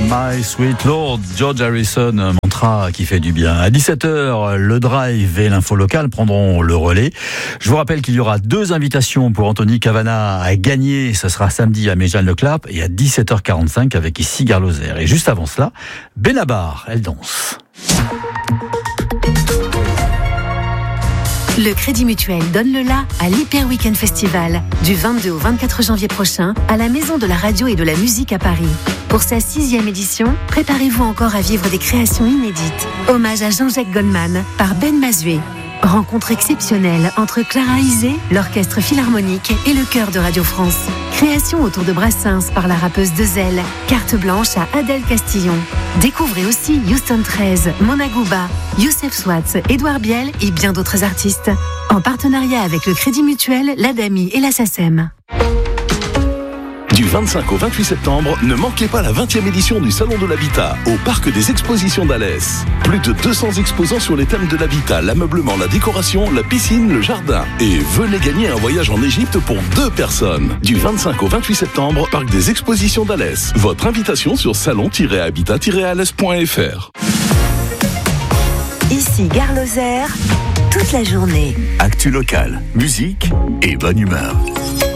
My Sweet Lord, George Harrison, un mantra qui fait du bien. À 17h, le Drive et l'info locale prendront le relais. Je vous rappelle qu'il y aura 2 invitations pour Anthony Cavana à gagner. Ça sera samedi à Méjeanne-le-Clap et à 17h45 avec ici Gare Lozère. Et juste avant cela, Benabar, elle danse. Le Crédit Mutuel donne le la à l'Hyper Weekend Festival du 22 au 24 janvier prochain à la Maison de la Radio et de la Musique à Paris. Pour sa 6e édition, préparez-vous encore à vivre des créations inédites. Hommage à Jean-Jacques Goldman par Ben Mazué. Rencontre exceptionnelle entre Clara Isé, l'Orchestre Philharmonique et le Chœur de Radio France. Création autour de Brassens par la rappeuse Dezel. Carte blanche à Adèle Castillon. Découvrez aussi Houston 13, Mona Gouba, Youssef Swatz, Édouard Biel et bien d'autres artistes. En partenariat avec le Crédit Mutuel, l'ADAMI et la SACEM. Du 25 au 28 septembre, ne manquez pas la 20e édition du Salon de l'Habitat au Parc des Expositions d'Alès. Plus de 200 exposants sur les thèmes de l'habitat, l'ameublement, la décoration, la piscine, le jardin. Et venez gagner un voyage en Égypte pour 2 personnes. Du 25 au 28 septembre, Parc des Expositions d'Alès. Votre invitation sur salon-habitat-alès.fr. Ici Gare Lozère, toute la journée. Actu locale, musique et bonne humeur.